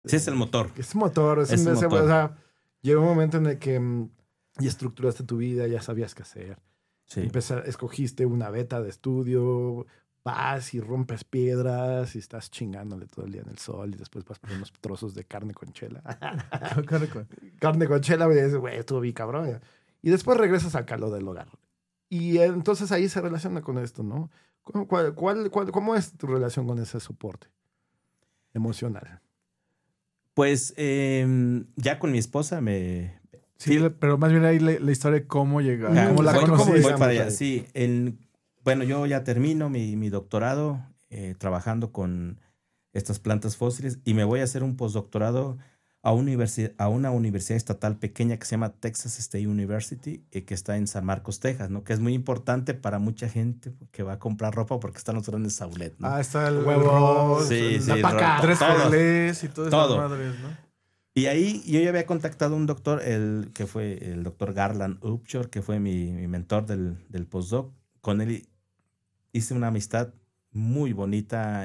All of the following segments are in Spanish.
Sí, es el motor. Es motor. Es un motor. O sea, llegó un momento en el que ya estructuraste tu vida, ya sabías qué hacer. Sí. Escogiste una beta de estudio, vas y rompes piedras y estás chingándole todo el día en el sol y después vas por unos trozos de carne con chela. Carne con chela, güey, y dices, güey, estuvo bien cabrón. Y después regresas al calor del hogar. Y entonces ahí se relaciona con esto, ¿no? ¿Cómo es tu relación con ese soporte emocional? Pues ya con mi esposa Sí, pero más bien ahí la historia de cómo llegar, cómo la exacto, conociste. voy para allá. Sí, bueno, yo ya termino mi doctorado trabajando con estas plantas fósiles y me voy a hacer un postdoctorado a una universidad estatal pequeña que se llama Texas State University, que está en San Marcos, Texas, ¿no? Que es muy importante para mucha gente que va a comprar ropa porque están los grandes outlets, ¿no? Está el Huevos, Sí, la sí, paca. Tres todo. Pelés y todas Todo. esas madres, ¿no? Y ahí yo ya había contactado a un doctor, que fue el doctor Garland Upshur, que fue mi mentor del postdoc. Con él hice una amistad muy bonita.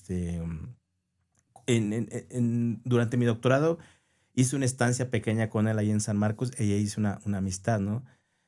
Durante mi doctorado hice una estancia pequeña con él ahí en San Marcos y ahí hice una amistad, ¿no?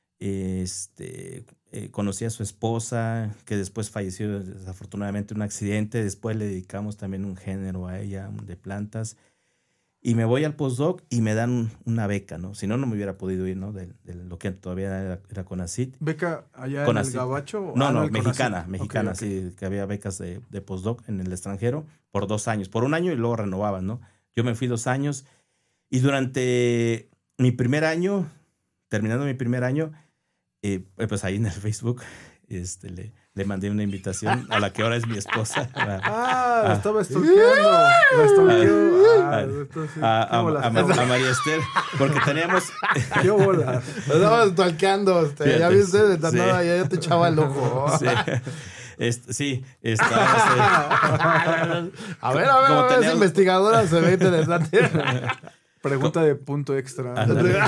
Conocí a su esposa, que después falleció desafortunadamente en un accidente. Después le dedicamos también un género a ella de plantas. Y me voy al postdoc y me dan una beca, ¿no? Si no, no me hubiera podido ir, ¿no? De lo que todavía era CONACYT. ¿Beca allá en CONACYT. el Gabacho? No, el mexicana, CONACYT. mexicana, Okay. sí, que había becas de postdoc en el extranjero por 2 años. Por 1 año y luego renovaban, ¿no? Yo me fui 2 años y durante mi primer año, terminando mi primer año, pues ahí en el Facebook le mandé una invitación a la que ahora es mi esposa. La estaba stalkeando. La stalkeó. A María Esther, porque teníamos... ¡Qué bola! Lo estabas stalkeando. Ya viste, de la Sí. nada, ya te echaba el ojo. Sí, estaba... A ver, esa investigadora se ve interesante. Pregunta de punto extra.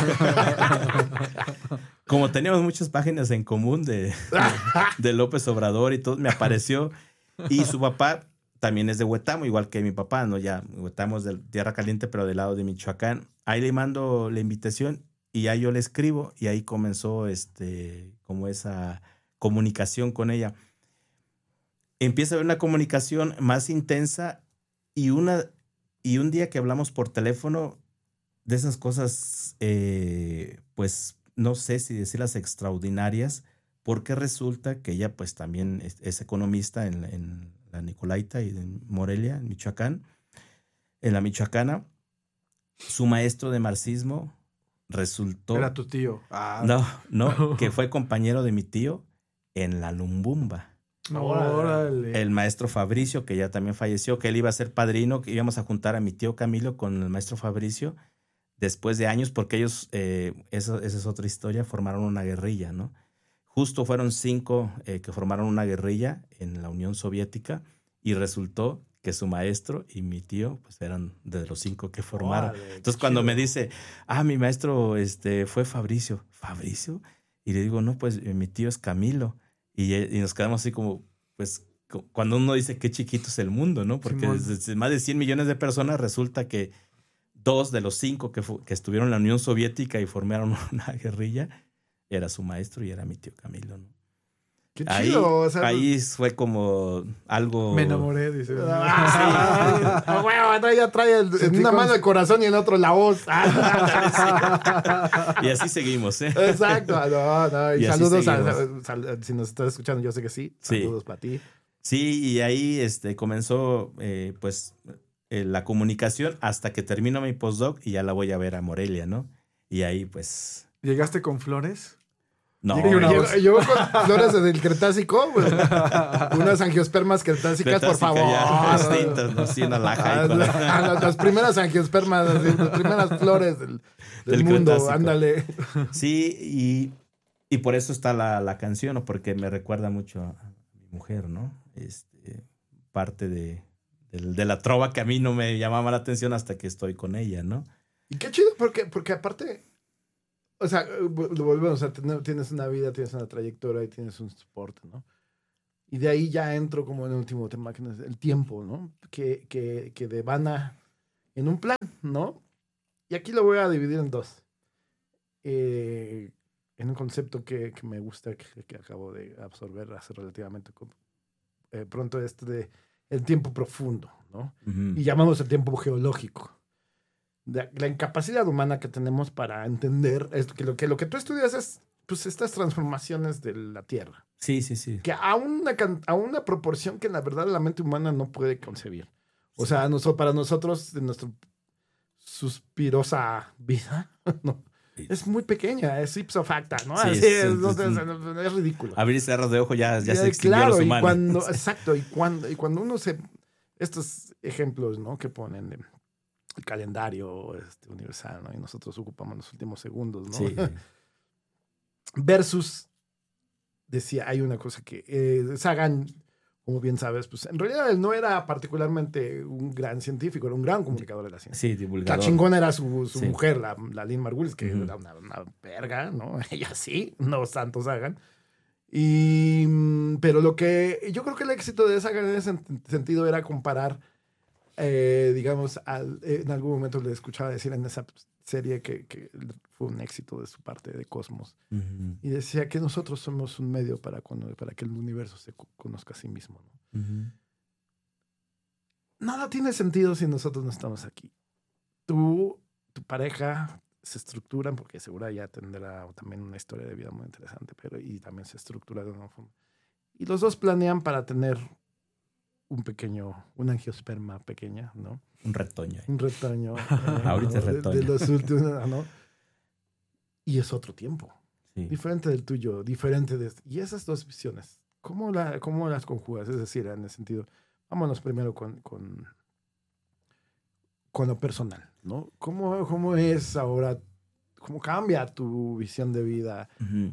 Como teníamos muchas páginas en común de López Obrador y todo, me apareció. Y su papá también es de Huetamo, igual que mi papá, ¿no? Ya, Huetamo es de Tierra Caliente, pero del lado de Michoacán. Ahí le mando la invitación y ya yo le escribo y ahí comenzó como esa comunicación con ella. Empieza a haber una comunicación más intensa y un día que hablamos por teléfono, de esas cosas, pues no sé si decirlas extraordinarias, porque resulta que ella pues también es economista en la Nicolaita y en Morelia, en Michoacán, en la Michoacana. Su maestro de marxismo resultó... Era tu tío. No, que fue compañero de mi tío en la Lumbumba. Órale. El maestro Fabricio, que ya también falleció, que él iba a ser padrino, que íbamos a juntar a mi tío Camilo con el maestro Fabricio después de años, porque ellos, esa es otra historia, formaron una guerrilla, ¿no? Justo fueron 5 que formaron una guerrilla en la Unión Soviética y resultó que su maestro y mi tío pues eran de los 5 que formaron. Entonces cuando me dice, mi maestro fue Fabricio. ¿Fabricio? Y le digo, no, pues mi tío es Camilo. Y nos quedamos así como, pues, cuando uno dice qué chiquito es el mundo, ¿no? Porque desde más de 100 millones de personas resulta que 2 de los 5 que estuvieron en la Unión Soviética y formaron una guerrilla, era su maestro y era mi tío Camilo, ¿no? Qué chido. Ahí fue como algo... Me enamoré, dice. Bueno, trae en una mano el corazón y en otro la voz. Y así seguimos, ¿eh? Exacto. Y saludos si nos estás escuchando, yo sé que sí. Saludos para ti. Sí, y ahí comenzó la comunicación hasta que termino mi postdoc y ya la voy a ver a Morelia, ¿no? Y ahí pues... ¿Llegaste con flores? No. Llegó con flores del Cretácico, pues, unas angiospermas cretácicas, por favor. Distintas, ¿no? Sí, una laja. Las primeras angiospermas, las primeras flores del mundo, Cretácico. Ándale. Sí, y por eso está la canción, ¿no? Porque me recuerda mucho a mi mujer, ¿no? Parte de la trova que a mí no me llamaba la atención hasta que estoy con ella, ¿no? Y qué chido, porque aparte... O sea, volvemos a tienes una vida, tienes una trayectoria y tienes un soporte, ¿no? Y de ahí ya entro como en el último tema, que es el tiempo, ¿no? Que devana en un plan, ¿no? Y aquí lo voy a dividir en dos. En un concepto que me gusta, que acabo de absorber hace relativamente pronto, de el tiempo profundo, ¿no? Y llamamos el tiempo geológico. La incapacidad humana que tenemos para entender que lo que tú estudias es pues estas transformaciones de la Tierra. Sí, sí, sí. Que a una proporción que la verdad la mente humana no puede concebir. O sea, para nosotros, en nuestra suspirosa vida, no, es muy pequeña, es ipso facta, ¿no? Sí, así es ridículo. Abrir y cerrar de ojo ya se extinguió los humanos. Exacto, y cuando uno estos ejemplos, ¿no? Que ponen el calendario universal, ¿no? Y nosotros ocupamos los últimos segundos, ¿no? Sí. Versus, decía, hay una cosa que Sagan, como bien sabes, pues en realidad él no era particularmente un gran científico, era un gran comunicador de la ciencia. Sí, divulgador. La chingona era su mujer, la Lynn Margulis, que era una verga, ¿no? Ella sí, no tanto Sagan. Pero lo que yo creo que el éxito de Sagan en ese sentido era comparar, digamos, en algún momento le escuchaba decir en esa serie que fue un éxito de su parte de Cosmos. Y decía que nosotros somos un medio para que el universo se conozca a sí mismo, ¿no? Nada tiene sentido si nosotros no estamos aquí. Tu pareja se estructuran, porque seguro ya tendrá también una historia de vida muy interesante, y también se estructura de una forma. Y los dos planean para tener un angiosperma pequeña, ¿no? Un retoño. Un retoño. Ahorita es retoño. De los últimos, ¿no? Y es otro tiempo. Sí. Diferente del tuyo, diferente de... Y esas dos visiones, ¿cómo las conjugas? Es decir, en el sentido, vámonos primero con lo personal, ¿no? ¿Cómo es ahora? ¿Cómo cambia tu visión de vida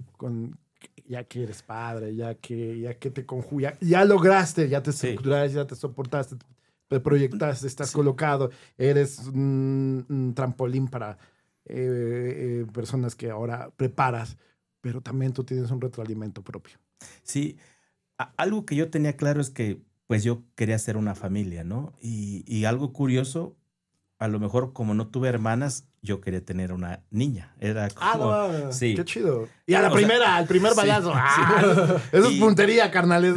ya que eres padre, ya que te conjuga, ya lograste, ya te estructuraste, ya te soportaste, te proyectaste, estás colocado, eres un trampolín para personas que ahora preparas, pero también tú tienes un retroalimento propio. Sí, algo que yo tenía claro es que pues yo quería hacer una familia, ¿no? Y algo curioso, a lo mejor como no tuve hermanas, yo quería tener una niña. Era como, sí. Qué chido. Y al primer balazo. Eso es puntería, carnales.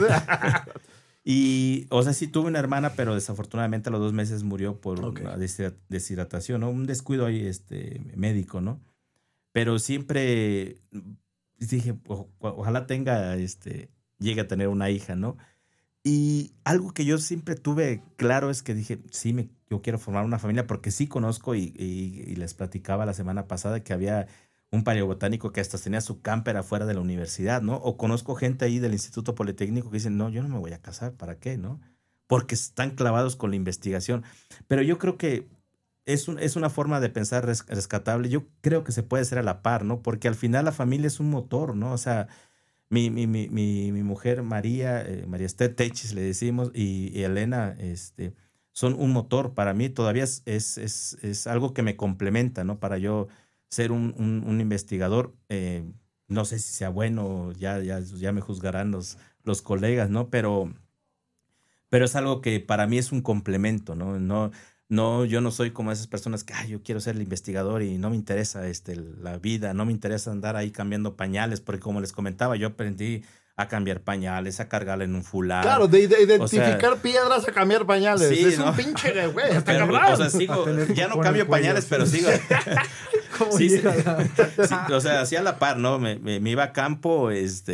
Y, o sea, sí tuve una hermana, pero desafortunadamente a los 2 meses murió por una deshidratación, ¿no? Un descuido ahí médico, ¿no? Pero siempre dije, ojalá llegue a tener una hija, ¿no? Y algo que yo siempre tuve claro es que dije, sí, yo quiero formar una familia porque sí conozco y les platicaba la semana pasada que había un paleobotánico que hasta tenía su camper afuera de la universidad, ¿no? O conozco gente ahí del Instituto Politécnico que dicen, no, yo no me voy a casar, ¿para qué, no? Porque están clavados con la investigación. Pero yo creo que es una forma de pensar rescatable. Yo creo que se puede hacer a la par, ¿no? Porque al final la familia es un motor, ¿no? O sea, mi mujer María Esther Techis le decimos, y Elena, son un motor para mí. Todavía es algo que me complementa, ¿no? Para yo ser un investigador, no sé si sea bueno, ya me juzgarán los colegas, ¿no? Pero es algo que para mí es un complemento, ¿no? No, yo no soy como esas personas que, yo quiero ser el investigador y no me interesa la vida, no me interesa andar ahí cambiando pañales, porque como les comentaba, yo aprendí a cambiar pañales, a cargarla en un fular. Claro, de identificar piedras a cambiar pañales. Sí, es ¿no? Un pinche, güey, está pero, cabrón. O sea, ya no cambio pañales, pero sigo. Sí, o sea, hacía la par, ¿no? Me iba a campo,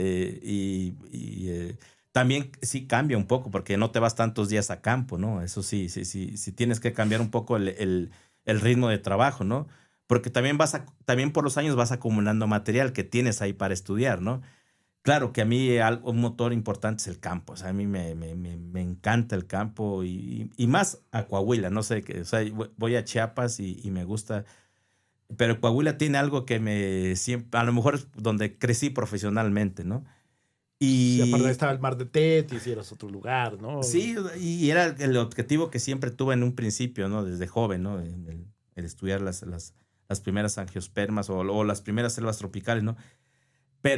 también sí cambia un poco, porque no te vas tantos días a campo, ¿no? Eso sí tienes que cambiar un poco el ritmo de trabajo, ¿no? Porque también por los años vas acumulando material que tienes ahí para estudiar, ¿no? Claro que a mí un motor importante es el campo. O sea, a mí me encanta el campo y más a Coahuila. No sé, o sea, voy a Chiapas y me gusta. Pero Coahuila tiene algo que siempre, a lo mejor es donde crecí profesionalmente, ¿no? Y aparte estaba el Mar de Tetis y eras otro lugar, ¿no? Sí, y era el objetivo que siempre tuve en un principio, ¿no? Desde joven, ¿no? El estudiar las primeras angiospermas o las primeras selvas tropicales, ¿no? Pero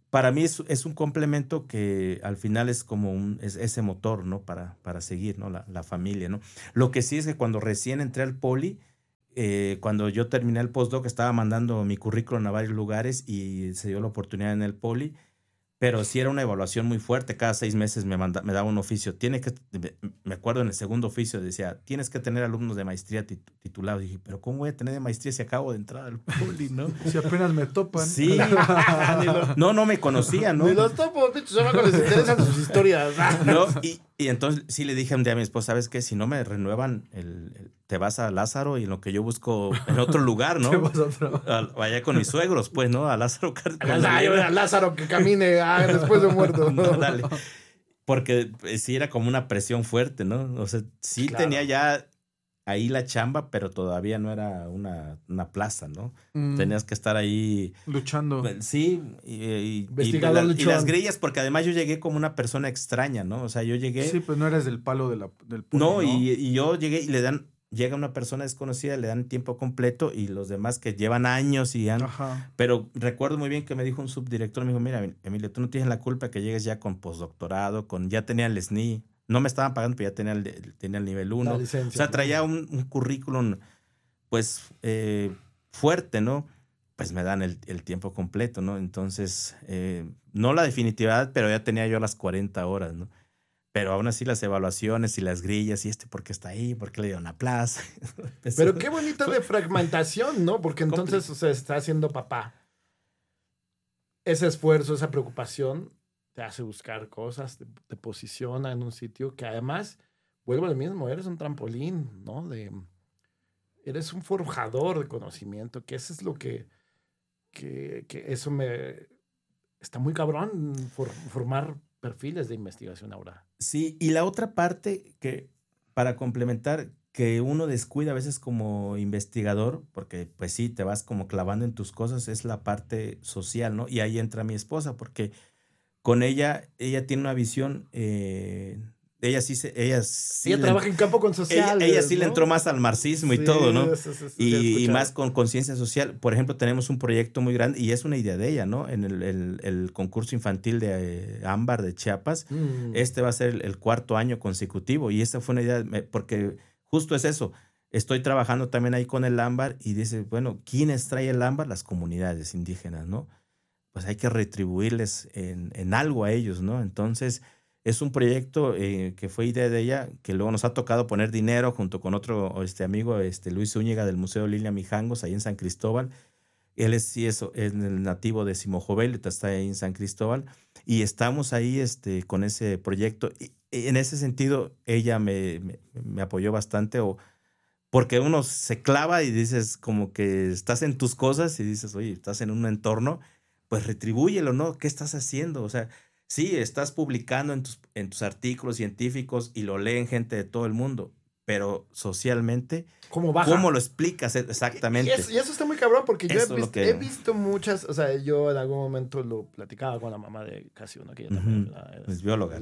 para mí es un complemento que al final es como ese motor, ¿no? Para seguir, ¿no? La familia, ¿no? Lo que sí es que cuando recién entré al poli, cuando yo terminé el postdoc, estaba mandando mi currículum a varios lugares y se dio la oportunidad en el poli. Pero sí era una evaluación muy fuerte. Cada 6 meses me daba un oficio. Me acuerdo en el segundo oficio decía, tienes que tener alumnos de maestría titulados. Y dije, pero ¿cómo voy a tener de maestría si acabo de entrar al poli, no? Si apenas me topan. Sí. No me conocían, ¿no? Ni los topo, bichos, les interesan sus historias. No, y entonces sí le dije un día a mi esposa, ¿sabes qué? Si no me renuevan, te vas a Lázaro y en lo que yo busco en otro lugar, ¿no? Te vas a otro. Vaya con mis suegros, pues, ¿no? A Lázaro. A Lázaro que camine después de muerto. No, dale. Porque sí era como una presión fuerte, ¿no? O sea, sí claro. Tenía ya ahí la chamba, pero todavía no era una plaza, ¿no? Tenías que estar ahí... luchando. Sí, y las grillas, porque además yo llegué como una persona extraña, ¿no? O sea, yo llegué... Sí, pues no eres del palo del poli, no, y yo llegué y llega una persona desconocida, le dan tiempo completo y los demás que llevan años y han... Ajá. Pero recuerdo muy bien que me dijo un subdirector, me dijo, mira, Emilio, tú no tienes la culpa que llegues ya con postdoctorado, ya tenía el SNI, no me estaban pagando, pero ya tenía el nivel 1. O sea, traía un currículum, pues, fuerte, ¿no? Pues me dan el tiempo completo, ¿no? Entonces, no la definitividad, pero ya tenía yo las 40 horas, ¿no? Pero aún así las evaluaciones y las grillas y por qué está ahí, por qué le dio una plaza. Pero qué bonita de fragmentación, ¿no? Porque entonces, o sea, está haciendo papá. Ese esfuerzo, esa preocupación te hace buscar cosas, te posiciona en un sitio que además, vuelvo a lo mismo, eres un trampolín, ¿no? Eres un forjador de conocimiento, que eso es lo que eso está muy cabrón, formar perfiles de investigación ahora. Sí, y la otra parte que, para complementar, que uno descuida a veces como investigador, porque pues sí, te vas como clavando en tus cosas, es la parte social, ¿no? Y ahí entra mi esposa, porque con ella tiene una visión, ella trabaja en campo con sociales. Ella sí, ¿no? Le entró más al marxismo y todo, ¿no? Y más con conciencia social. Por ejemplo, tenemos un proyecto muy grande y es una idea de ella, ¿no? En el concurso infantil de Ámbar de Chiapas. Este va a ser el 4º año consecutivo y esta fue una idea, porque justo es eso. Estoy trabajando también ahí con el Ámbar y dice, bueno, ¿quiénes trae el Ámbar? Las comunidades indígenas, ¿no? Pues hay que retribuirles en algo a ellos, ¿no? Entonces... es un proyecto que fue idea de ella, que luego nos ha tocado poner dinero junto con otro amigo, Luis Zúñiga del Museo Lilia Mijangos, ahí en San Cristóbal. Él es el nativo de Simojovel, está ahí en San Cristóbal. Y estamos ahí con ese proyecto. Y en ese sentido, ella me apoyó bastante, porque uno se clava y dices como que estás en tus cosas y dices, oye, estás en un entorno, pues retribúyelo, ¿no? ¿Qué estás haciendo? O sea, sí, estás publicando en tus artículos científicos y lo leen gente de todo el mundo, pero socialmente, ¿cómo lo explicas exactamente? Y eso está muy cabrón porque yo he visto muchas, o sea, yo en algún momento lo platicaba con la mamá de Casio, ¿no? Que ella también es bióloga.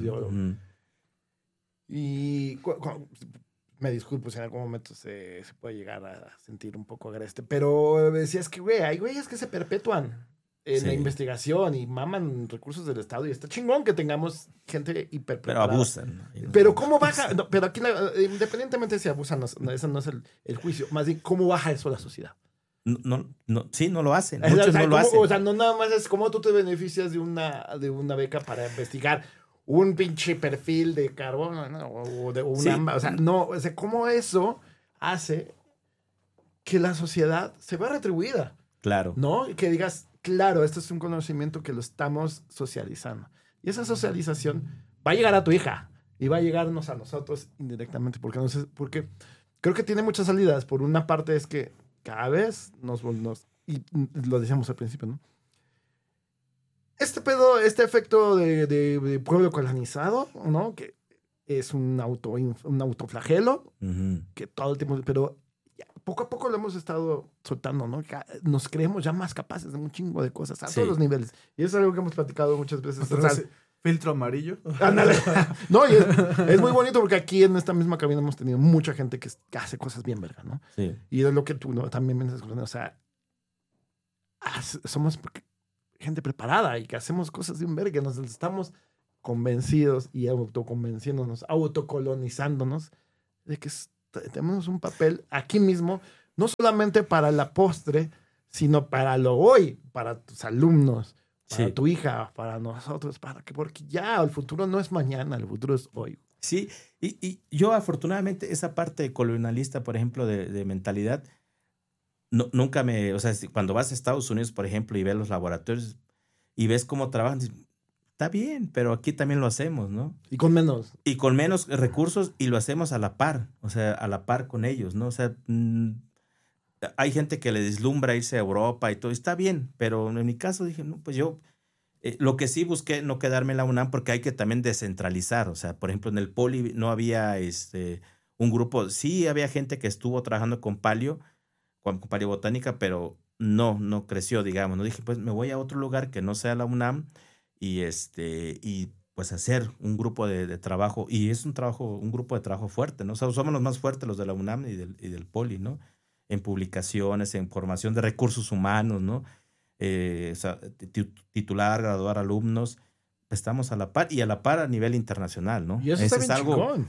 Y me disculpo si en algún momento se puede llegar a sentir un poco agreste, pero decías que, güey, hay güeyes que se perpetúan en la investigación y maman recursos del Estado y está chingón que tengamos gente hiperpreparada. Pero abusan. Pero ¿cómo baja? No, pero aquí, independientemente de si abusan, ese no es el juicio. Más bien, ¿cómo baja eso a la sociedad? No lo hacen. Muchos no lo hacen. O sea, no nada más es cómo tú te beneficias de una beca para investigar un pinche perfil de carbono, ¿no? O de una... O sea, no, o sea, ¿cómo eso hace que la sociedad se vea retribuida? Claro. ¿No? Y que digas... Claro, esto es un conocimiento que lo estamos socializando. Y esa socialización va a llegar a tu hija y va a llegarnos a nosotros indirectamente. Porque creo que tiene muchas salidas. Por una parte es que cada vez y lo decíamos al principio, ¿no? Este efecto de pueblo colonizado, ¿no? Que es un autoflagelo, que todo el tiempo... Pero poco a poco lo hemos estado soltando, ¿no? Nos creemos ya más capaces de un chingo de cosas a todos los niveles. Y eso es algo que hemos platicado muchas veces. Filtro amarillo. Ándale. No, y es muy bonito porque aquí en esta misma cabina hemos tenido mucha gente que hace cosas bien verga, ¿no? Sí. Y es lo que tú, ¿no? También vienes escuchando. O sea, somos gente preparada y que hacemos cosas de un verga, nos estamos convencidos y autoconvenciéndonos, autocolonizándonos de que tenemos un papel aquí mismo, no solamente para la postre, sino para lo hoy, para tus alumnos, para tu hija, para nosotros, porque ya el futuro no es mañana, el futuro es hoy. Sí, y yo afortunadamente esa parte colonialista, por ejemplo, de mentalidad, nunca o sea, cuando vas a Estados Unidos, por ejemplo, y ves los laboratorios y ves cómo trabajan, está bien, pero aquí también lo hacemos, ¿no? Y con menos. Y con menos recursos y lo hacemos a la par, o sea, a la par con ellos, ¿no? O sea, hay gente que le deslumbra irse a Europa y todo, está bien, pero en mi caso dije, no, pues yo, lo que sí busqué, no quedarme en la UNAM porque hay que también descentralizar, o sea, por ejemplo, en el Poli no había un grupo, sí había gente que estuvo trabajando con paleobotánica, pero no creció, digamos, no dije, pues me voy a otro lugar que no sea la UNAM y pues hacer un grupo de trabajo, y es un grupo de trabajo fuerte, ¿no? O sea, somos los más fuertes los de la UNAM y del Poli, ¿no? En publicaciones, en formación de recursos humanos, ¿no? O sea, titular, graduar alumnos, pues estamos a la par, y a la par a nivel internacional, ¿no? Y eso está bien algo, chingón.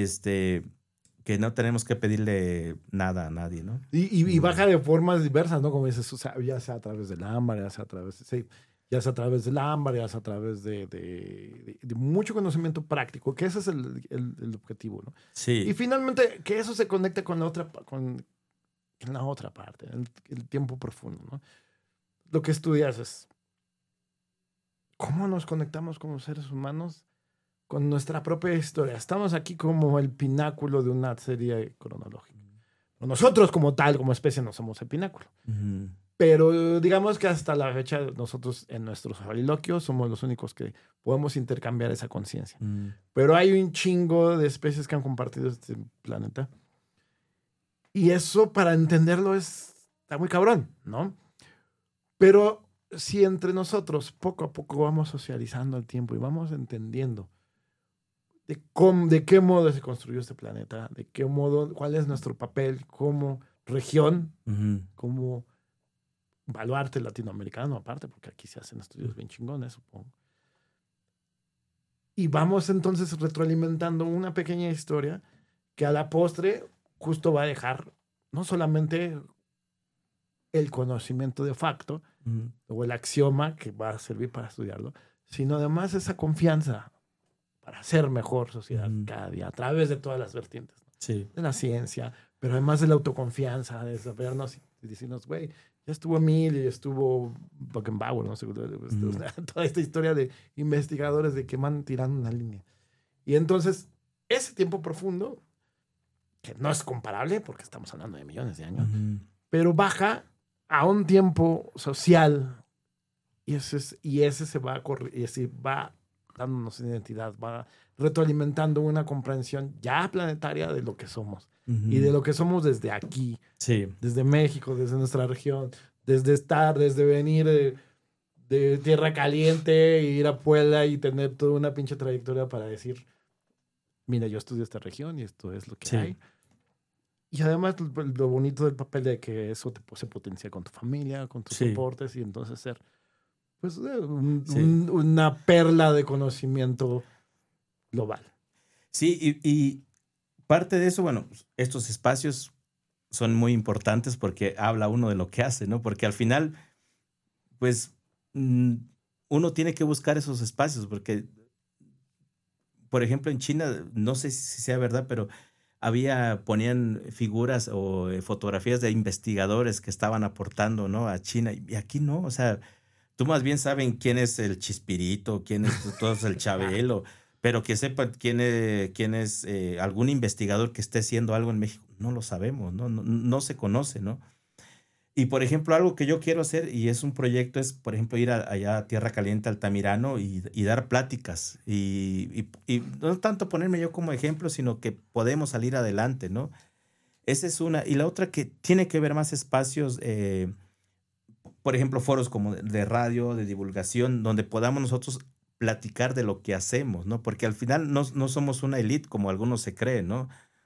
Que no tenemos que pedirle nada a nadie, ¿no? Y baja de formas diversas, ¿no? Como dices, o sea, ya sea a través del ámbar, ya sea a través del ámbar, ya sea a través de mucho conocimiento práctico, que ese es el objetivo, ¿no? Sí. Y finalmente, que eso se conecte con la otra parte, el tiempo profundo, ¿no? Lo que estudias es cómo nos conectamos como seres humanos con nuestra propia historia. Estamos aquí como el pináculo de una serie cronológica. Nosotros como tal, como especie, no somos el pináculo. Uh-huh. Pero digamos que hasta la fecha nosotros en nuestros soliloquios somos los únicos que podemos intercambiar esa conciencia. Uh-huh. Pero hay un chingo de especies que han compartido este planeta. Y eso, para entenderlo, está muy cabrón, ¿no? Pero si entre nosotros poco a poco vamos socializando el tiempo y vamos entendiendo de qué modo se construyó este planeta, de qué modo, cuál es nuestro papel como región, uh-huh, como baluarte latinoamericano aparte, porque aquí se hacen estudios bien chingones, supongo. Y vamos entonces retroalimentando una pequeña historia que a la postre justo va a dejar no solamente el conocimiento de facto, uh-huh, o el axioma que va a servir para estudiarlo, sino además esa confianza para ser mejor sociedad, uh-huh, cada día, a través de todas las vertientes, ¿no? Sí. De la ciencia, pero además de la autoconfianza, de sabernos y decirnos, güey, ya estuvo Mill y estuvo Buckenbauer, no sé, uh-huh, toda esta historia de investigadores de que van tirando una línea. Y entonces, ese tiempo profundo, que no es comparable porque estamos hablando de millones de años, uh-huh, pero baja a un tiempo social y ese se va y así va dándonos identidad, va retroalimentando una comprensión ya planetaria de lo que somos, uh-huh, y de lo que somos desde aquí, sí, desde México, desde nuestra región, desde venir de Tierra Caliente e ir a Puebla y tener toda una pinche trayectoria para decir, mira, yo estudio esta región y esto es lo que sí hay. Y además lo bonito del papel de que eso se potencia con tu familia, con tus soportes, y entonces ser pues una perla de conocimiento global. Sí, y parte de eso, bueno, estos espacios son muy importantes porque habla uno de lo que hace, ¿no? Porque al final, pues, uno tiene que buscar esos espacios porque, por ejemplo, en China, no sé si sea verdad, pero ponían figuras o fotografías de investigadores que estaban aportando, ¿no?, a China, y aquí no, o sea, tú más bien saben quién es el Chispirito, quién es el Chabelo, pero que sepan quién es algún investigador que esté haciendo algo en México, no lo sabemos, no se conoce, ¿no? Y, por ejemplo, algo que yo quiero hacer, y es un proyecto, es, por ejemplo, ir allá a Tierra Caliente, Altamirano, y dar pláticas. Y no tanto ponerme yo como ejemplo, sino que podemos salir adelante, ¿no? Esa es una. Y la otra, que tiene que ver más espacios, por ejemplo, foros como de radio, de divulgación, donde podamos nosotros platicar de lo que hacemos, ¿no? Porque al final no somos una élite como algunos se creen, ¿no?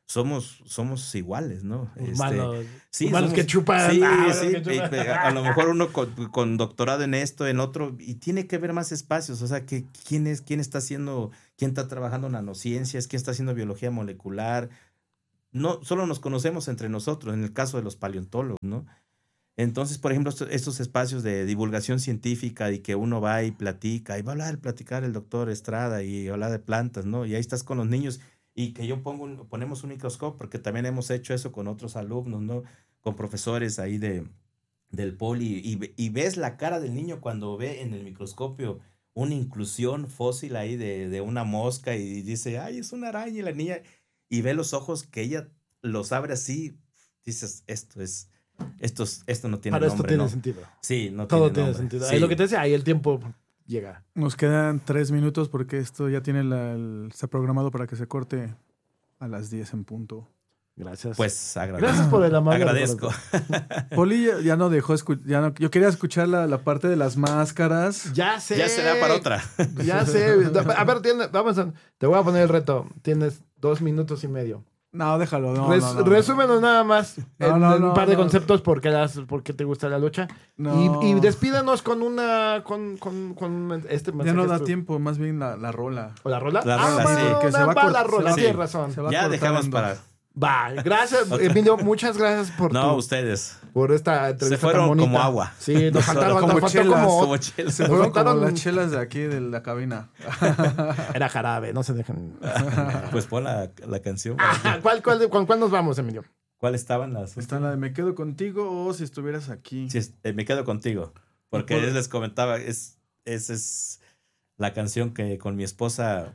somos iguales, ¿no? Humanos, sí, humanos que chupan. Sí, que chupan. A lo mejor uno con doctorado en esto, en otro, y tiene que haber más espacios. O sea, quién está trabajando en nanociencias, quién está haciendo biología molecular. No, solo nos conocemos entre nosotros, en el caso de los paleontólogos, ¿no? Entonces, por ejemplo, estos espacios de divulgación científica y que uno va y platica, y va a platicar el doctor Estrada y hablar de plantas, ¿no? Y ahí estás con los niños y que ponemos un microscopio, porque también hemos hecho eso con otros alumnos, ¿no? Con profesores ahí del poli, y ves la cara del niño cuando ve en el microscopio una inclusión fósil ahí de una mosca y dice, ay, es una araña, y la niña, y ve los ojos que ella los abre así, dices, esto no tiene nombre. Para esto tiene ¿no? sentido. Sí, no Todo tiene tiene sentido. Sí. Ahí lo que te decía, ahí el tiempo llega. Nos quedan 3 minutos porque esto ya tiene está programado para que se corte a las 10 en punto. Gracias. Pues agradezco. Gracias por el amable. Agradezco. Poli ya no dejó yo quería escuchar la parte de las máscaras. Ya sé. Ya será para otra. Ya sé. A ver, te voy a poner el reto. Tienes 2 minutos y medio. No, déjalo. No, Resúmenos nada más en un par de no. conceptos porque te gusta la lucha. No. Y despídanos con una con este mensaje. Ya no da tiempo, más bien la rola. ¿O la rola? La rola, sí. Que se va la rola, sí. tienes razón. Ya dejamos para... Va, gracias, Emilio, muchas gracias ustedes. por esta entrevista. Se fueron tan bonita. como agua. Sí, nos faltaron como chelas, como chelas. Se fueron como faltaron- las chelas de aquí de la cabina. Era jarabe, no se dejen. Pues pon la canción. ¿Con cuál nos vamos, Emilio? ¿Cuál estaban las? Está la de Me quedo contigo o si estuvieras aquí. Sí, me quedo contigo. Porque les comentaba, esa es la canción que con mi esposa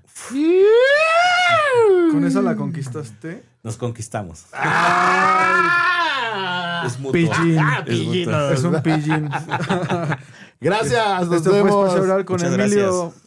¿Con esa la conquistaste? nos conquistamos. ¡Ah! Es mutuo. Pillín. Pillín. Es un pillín. Gracias, nos Esto fue vemos. Espacio Oral con Muchas Emilio gracias.